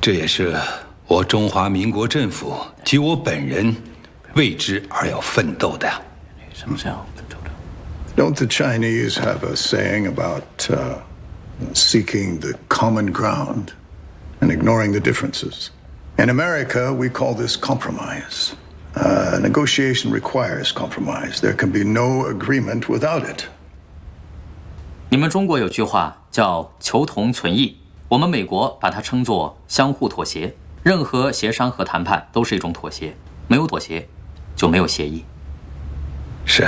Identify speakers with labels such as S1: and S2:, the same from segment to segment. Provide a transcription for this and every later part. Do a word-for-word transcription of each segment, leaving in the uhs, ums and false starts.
S1: 这也是我中华民国政府及我本人为之而要奋斗的。
S2: Don't the Chinese have a saying about uh, seeking the common ground and ignoring the differences? In America, we call this compromise. Uh, negotiation requires compromise. There can be no agreement without it.
S3: 你们中国有句话叫“求同存异”，我们美国把它称作“相互妥协”。任何协商和谈判都是一种妥协，没有妥协，就没有协议。
S1: 是。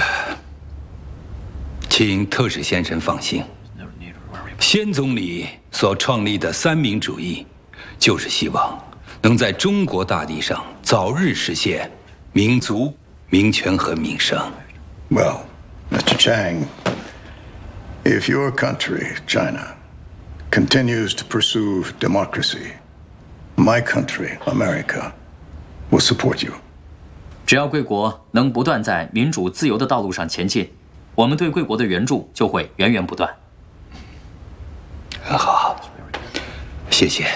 S1: 请特使先生放心，先总理所创立的三民主义，就是希望能在中国大地上早日实现民族、民权和民生。
S2: Well, Mister Chang, if your country, China, continues to pursue democracy, my country, America, will support you.
S3: 只要贵国能不断在民主自由的道路上前进，我们对贵国的援助就会源源不断。
S1: 很好，谢谢。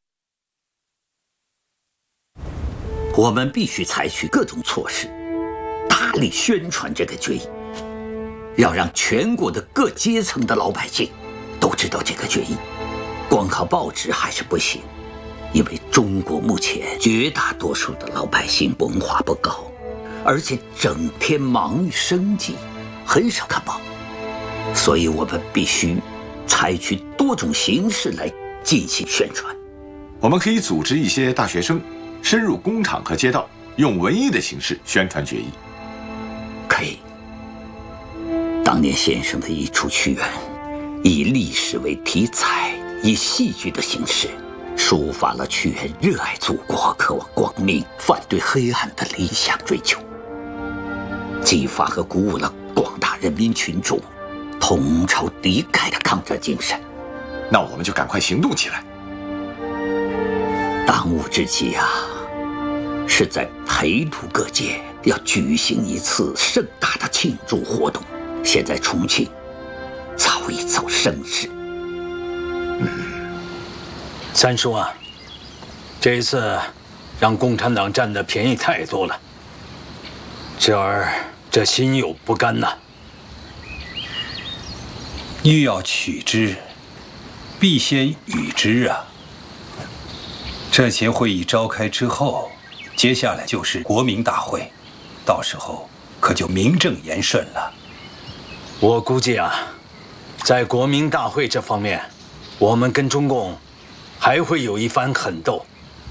S4: 我们必须采取各种措施，大力宣传这个决议，要让全国的各阶层的老百姓都知道这个决议。光靠报纸还是不行，因为中国目前绝大多数的老百姓文化不高，而且整天忙于生计，很少看报，所以我们必须采取多种形式来进行宣传。
S5: 我们可以组织一些大学生深入工厂和街道，用文艺的形式宣传决议。
S4: 可以。当年先生的一出屈原，以历史为题材，以戏剧的形式抒发了屈原热爱祖国、渴望光明、反对黑暗的理想追求，激发和鼓舞了广大人民群众同仇敌忾的抗战精神。
S5: 那我们就赶快行动起来。
S4: 当务之急啊，是在陪都各界要举行一次盛大的庆祝活动。现在重庆早已走声势。
S6: 嗯，三叔啊，这一次让共产党占的便宜太多了，侄儿这心有不甘呐。
S1: 欲要取之，必先予之啊！这些会议召开之后，接下来就是国民大会，到时候可就名正言顺了。
S6: 我估计啊，在国民大会这方面，我们跟中共还会有一番狠斗。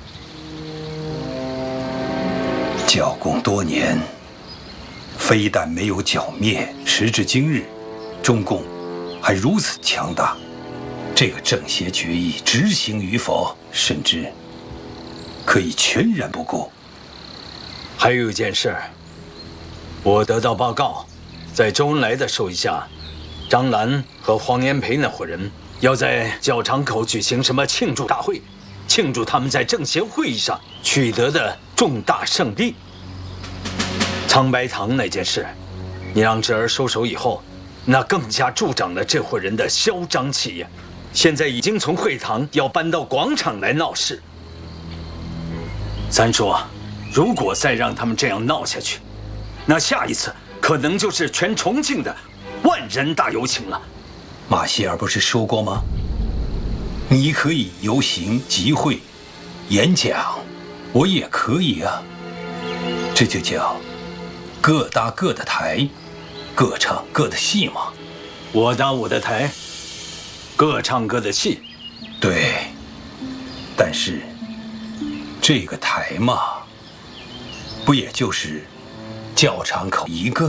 S1: 剿共多年，非但没有剿灭，时至今日，中共还如此强大。这个政协决议执行与否，甚至可以全然不顾。
S6: 还有一件事，我得到报告。在周恩来的授意下，张澜和黄炎培那伙人要在教场口举行什么庆祝大会，庆祝他们在政协会议上取得的重大胜利。苍白堂那件事，你让侄儿收手以后，那更加助长了这伙人的嚣张气焰。现在已经从会堂要搬到广场来闹事。三叔，如果再让他们这样闹下去，那下一次可能就是全重庆的万人大游行了。
S1: 马歇尔不是说过吗？你可以游行、集会、演讲，我也可以啊。这就叫各搭各的台，各唱各的戏嘛。
S6: 我搭我的台，各唱各的戏。
S1: 对，但是这个台嘛，不也就是教场口一个？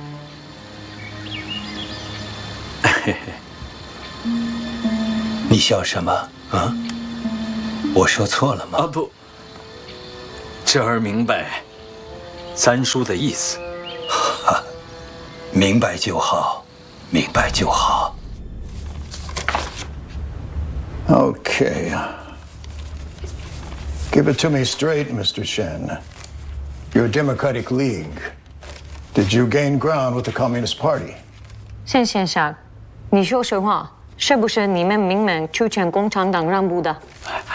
S1: 你笑什么啊？我说错了吗？
S6: 啊不，侄儿明白三叔的意思。
S1: 哈，明白就好，明白就好。
S2: Okay. Give it to me straight, Mister Shen. Your Democratic League. Did you gain ground with the Communist Party?
S7: 谢先生，你说实话，是不是你们民们出钱共产党让步的？